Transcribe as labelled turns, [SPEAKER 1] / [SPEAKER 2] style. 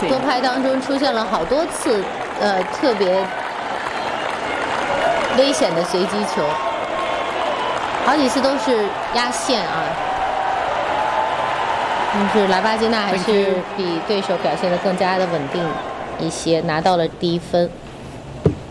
[SPEAKER 1] 夺拍当中出现了好多次特别危险的随机球，好几次都是压线啊。但是莱巴金娜还是比对手表现得更加的稳定一些，拿到了第1分。